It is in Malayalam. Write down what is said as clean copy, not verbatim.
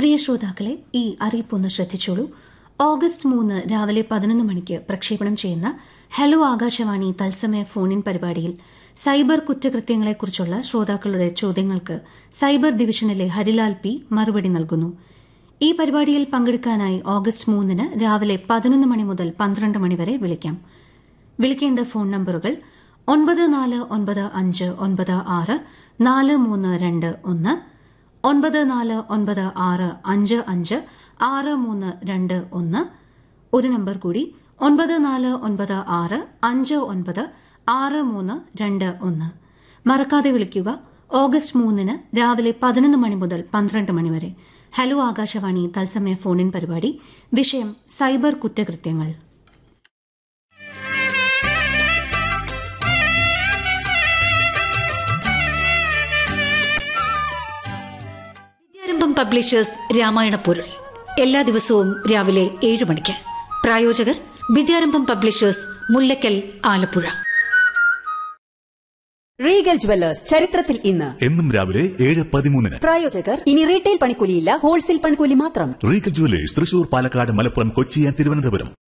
പ്രിയ ശ്രോതാക്കളെ, ഈ അറിയിപ്പൊന്ന് ശ്രദ്ധിച്ചോളൂ. ഓഗസ്റ്റ് 3 രാവിലെ 11 മണിക്ക് പ്രക്ഷേപണം ചെയ്യുന്ന ഹലോ ആകാശവാണി തത്സമയ ഫോൺ-ഇൻ പരിപാടിയിൽ സൈബർ കുറ്റകൃത്യങ്ങളെക്കുറിച്ചുള്ള ശ്രോതാക്കളുടെ ചോദ്യങ്ങൾക്ക് സൈബർ ഡിവിഷനിലെ ഹരിലാൽ പി മറുപടി നൽകുന്നു. ഈ പരിപാടിയിൽ പങ്കെടുക്കാനായി ഓഗസ്റ്റ് 3 രാവിലെ 11 മണി മുതൽ 12 മണി വരെ വിളിക്കാം. വിളിക്കേണ്ട ഫോൺ നമ്പറുകൾ 9496964321, 9496556321, ഒരു നമ്പർ കൂടി 9496596321. മറക്കാതെ വിളിക്കുക. ഓഗസ്റ്റ് 3 രാവിലെ 11 മണി മുതൽ 12 മണി വരെ. ഹലോ ആകാശവാണി തത്സമയ ഫോൺ-ഇൻ പരിപാടി. വിഷയം സൈബർ കുറ്റകൃത്യങ്ങൾ. വിദ്യാരംഭം പബ്ലിഷേഴ്സ് രാമായണ പൊരുൾ എല്ലാ ദിവസവും രാവിലെ 7 മണിക്ക്. പ്രായോജകർ വിദ്യാരംഭം publishers, Mullakkal, Alappuzha. Regal jewellers, ചരിത്രത്തിൽ ഇന്ന്. എന്നും രാവിലെ 7:13. പ്രായോജകർ ഇനി റീറ്റെയിൽ പണിക്കൂലിയില്ല, ഹോൾസെയിൽ പണിക്കൂലി മാത്രം. Regal jewellers, Thrissur, Palakkad, Malappuram, Kochi and Thiruvananthapuram.